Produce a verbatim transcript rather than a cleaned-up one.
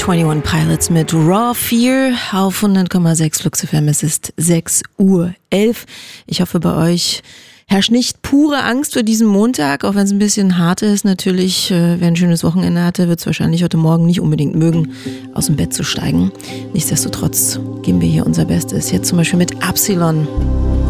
einundzwanzig Pilots mit Raw Fear auf hundert Komma sechs Flux F M. Es ist sechs Uhr elf. Ich hoffe, bei euch herrscht nicht pure Angst für diesen Montag, auch wenn es ein bisschen hart ist. Natürlich, äh, wer ein schönes Wochenende hatte, wird es wahrscheinlich heute Morgen nicht unbedingt mögen, aus dem Bett zu steigen. Nichtsdestotrotz geben wir hier unser Bestes. Jetzt zum Beispiel mit Absilon.